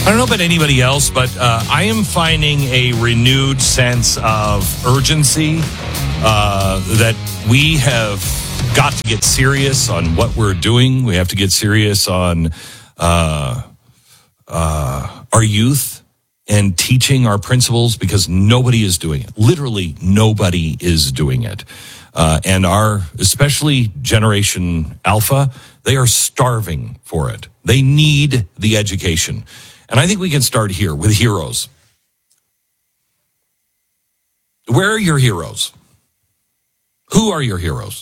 don't know about anybody else, but I am finding a renewed sense of urgency that we have got to get serious on what we're doing. We have to get serious on our youth and teaching our principles, because nobody is doing it. Literally nobody is doing it. And especially Generation Alpha, they are starving for it. They need the education. And I think we can start here with heroes. Where are your heroes? Who are your heroes?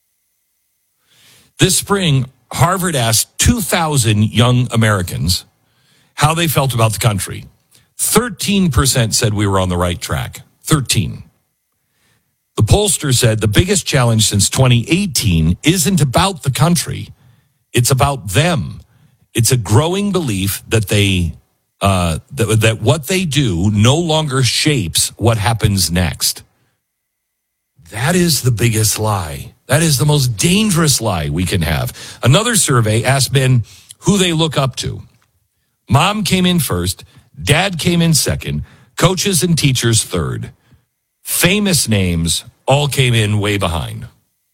This spring, Harvard asked 2,000 young Americans how they felt about the country. 13% said we were on the right track. 13. The pollster said the biggest challenge since 2018 isn't about the country. It's about them. It's a growing belief that that what they do no longer shapes what happens next. That is the biggest lie. That is the most dangerous lie we can have. Another survey asked men who they look up to. Mom came in first. Dad came in second. Coaches and teachers third. Famous names all came in way behind.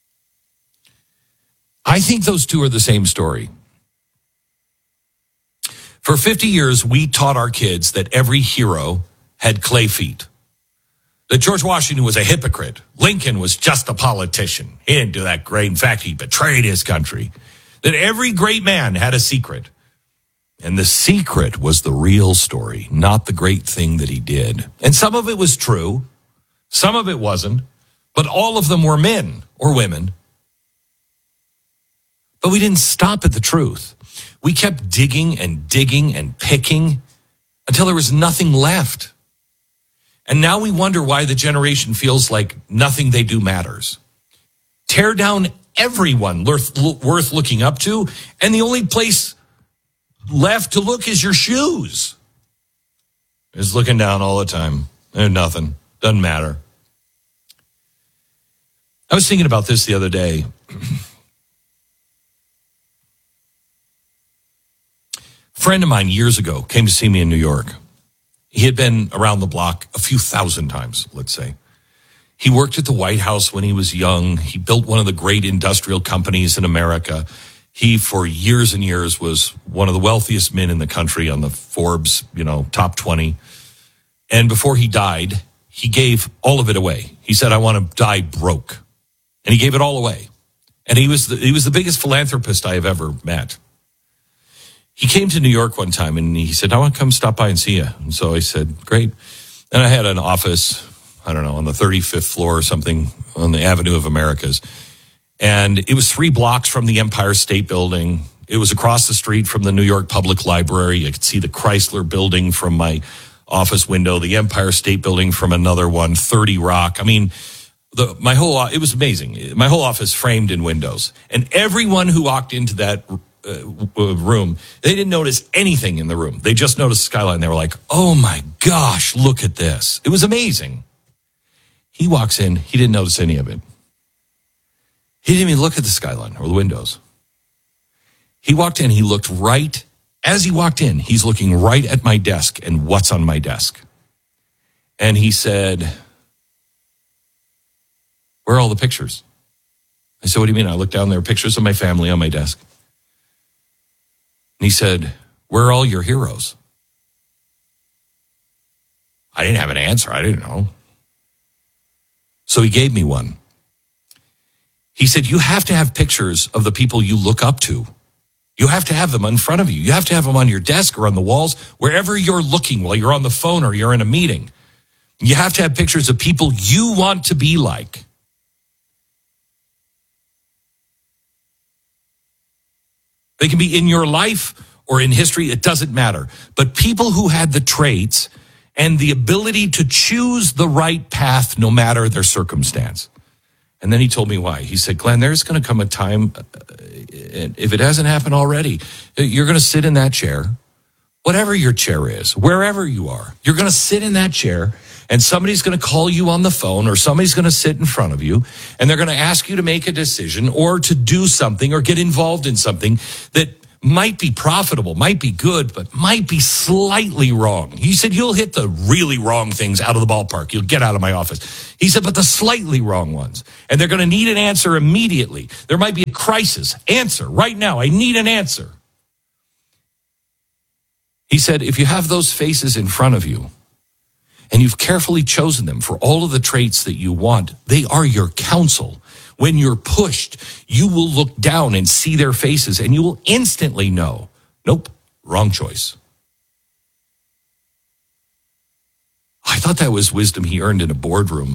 I think those two are the same story. For 50 years, we taught our kids that every hero had clay feet. That George Washington was a hypocrite. Lincoln was just a politician. He didn't do that great. In fact, he betrayed his country. That every great man had a secret. And the secret was the real story, not the great thing that he did. And some of it was true. Some of it wasn't. But all of them were men or women. But we didn't stop at the truth. We kept digging and digging and picking until there was nothing left. And now we wonder why the generation feels like nothing they do matters. Tear down everyone worth looking up to, and the only place left to look is your shoes. Is looking down all the time. There's nothing. Doesn't matter. I was thinking about this the other day. A friend of mine years ago came to see me in New York. He had been around the block a few thousand times, let's say. He worked at the White House when he was young. He built one of the great industrial companies in America. He, for years and years, was one of the wealthiest men in the country on the Forbes, top 20. And before he died, he gave all of it away. He said, I want to die broke. And he gave it all away. And he was the biggest philanthropist I have ever met. He came to New York one time and he said, I want to come stop by and see you. And so I said, great. And I had an office, I don't know, on the 35th floor or something on the Avenue of Americas. And it was 3 blocks from the Empire State Building. It was across the street from the New York Public Library. I could see the Chrysler Building from my office window, the Empire State Building from another one, 30 Rock. I mean, it was amazing. My whole office framed in windows. And everyone who walked into that room, they didn't notice anything in the room. They just noticed the skyline. They were like, oh my gosh, look at this. It was amazing. He walks in. He didn't notice any of it. He didn't even look at the skyline or the windows. He walked in. He looked right. As he walked in, he's looking right at my desk and what's on my desk. And he said, where are all the pictures? I said, what do you mean? I looked down, there were pictures of my family on my desk. And he said, where are all your heroes? I didn't have an answer. I didn't know. So he gave me one. He said, you have to have pictures of the people you look up to. You have to have them in front of you. You have to have them on your desk or on the walls, wherever you're looking while you're on the phone or you're in a meeting. You have to have pictures of people you want to be like. They can be in your life or in history. It doesn't matter. But people who had the traits and the ability to choose the right path no matter their circumstance. And then he told me why. He said, Glenn, there's going to come a time, if it hasn't happened already, you're going to sit in that chair, whatever your chair is, wherever you are. You're going to sit in that chair, and somebody's going to call you on the phone, or somebody's going to sit in front of you, and they're going to ask you to make a decision or to do something or get involved in something that might be profitable, might be good, but might be slightly wrong. He said, you'll hit the really wrong things out of the ballpark. You'll get out of my office. He said, but the slightly wrong ones. And they're going to need an answer immediately. There might be a crisis. Answer right now. I need an answer. He said, if you have those faces in front of you and you've carefully chosen them for all of the traits that you want, they are your counsel. When you're pushed, you will look down and see their faces and you will instantly know, nope, wrong choice. I thought that was wisdom he earned in a boardroom.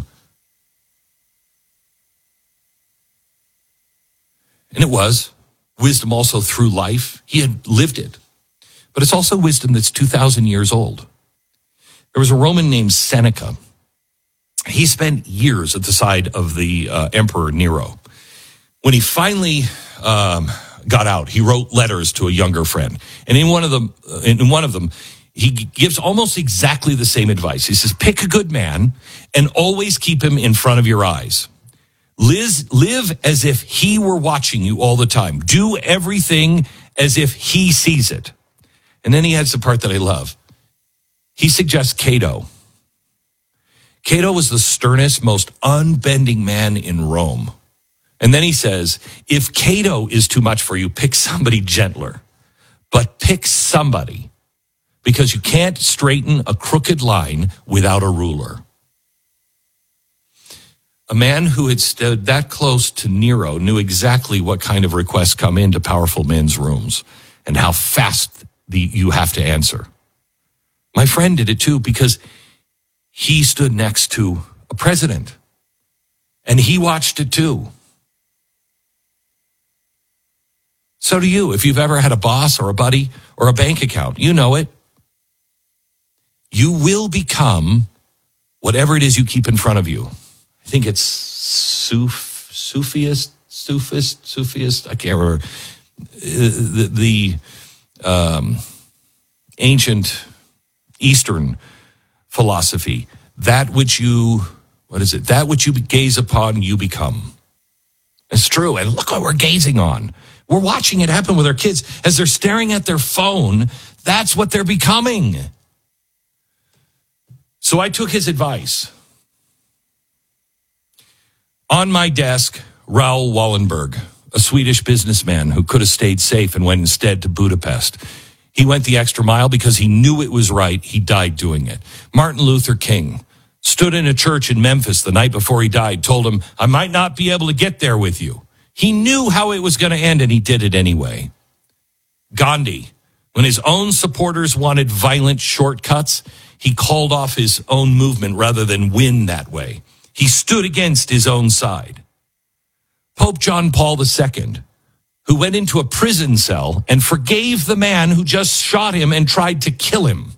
And it was wisdom also through life. He had lived it. But it's also wisdom that's 2,000 years old. There was a Roman named Seneca. He spent years at the side of the Emperor Nero. When he finally got out, he wrote letters to a younger friend. And in one of them, he gives almost exactly the same advice. He says, pick a good man and always keep him in front of your eyes. Live as if he were watching you all the time. Do everything as if he sees it. And then he adds the part that I love. He suggests Cato. Cato was the sternest, most unbending man in Rome. And then he says, if Cato is too much for you, pick somebody gentler. But pick somebody, because you can't straighten a crooked line without a ruler. A man who had stood that close to Nero knew exactly what kind of requests come into powerful men's rooms and how fast you have to answer. My friend did it too, because he stood next to a president, and he watched it too. So do you. If you've ever had a boss or a buddy or a bank account, you know it. You will become whatever it is you keep in front of you. I think it's Sufist. I can't remember. The ancient Eastern philosophy, that which you gaze upon, you become. It's true. And look what we're gazing on. We're watching it happen with our kids. As they're staring at their phone, that's what they're becoming. So I took his advice. On my desk, Raoul Wallenberg, a Swedish businessman who could have stayed safe and went instead to Budapest. He went the extra mile because he knew it was right. He died doing it. Martin Luther King stood in a church in Memphis the night before he died, told him, I might not be able to get there with you. He knew how it was going to end, and he did it anyway. Gandhi, when his own supporters wanted violent shortcuts, he called off his own movement rather than win that way. He stood against his own side. Pope John Paul II, who went into a prison cell and forgave the man who just shot him and tried to kill him.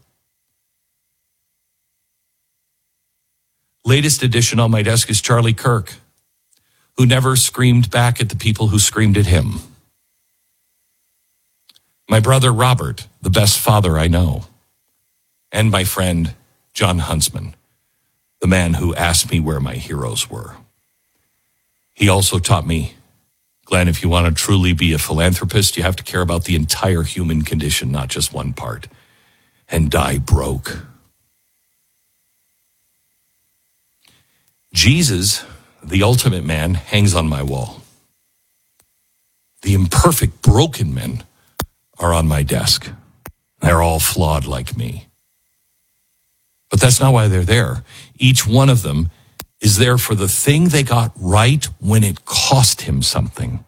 Latest addition on my desk is Charlie Kirk, who never screamed back at the people who screamed at him. My brother Robert, the best father I know. And my friend John Huntsman, the man who asked me where my heroes were. He also taught me, Glenn, if you want to truly be a philanthropist, you have to care about the entire human condition, not just one part, and die broke. Jesus, the ultimate man, hangs on my wall. The imperfect, broken men are on my desk. They're all flawed like me. But that's not why they're there. Each one of them is there for the thing they got right when it cost him something.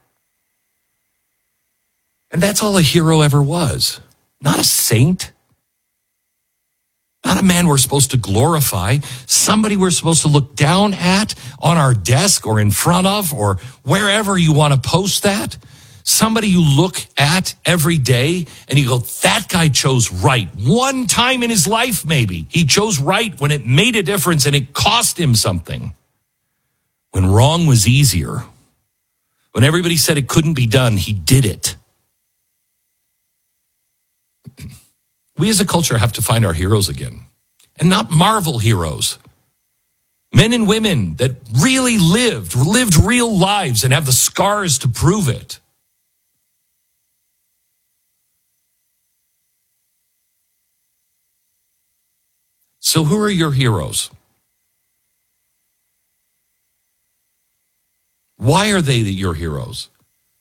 And that's all a hero ever was. Not a saint. Not a man we're supposed to glorify. Somebody we're supposed to look down at on our desk or in front of or wherever you want to post that. Somebody you look at every day and you go, that guy chose right. One time in his life, maybe. He chose right when it made a difference and it cost him something. When wrong was easier. When everybody said it couldn't be done, he did it. We as a culture have to find our heroes again. And not Marvel heroes. Men and women that really lived real lives and have the scars to prove it. So who are your heroes? Why are they your heroes?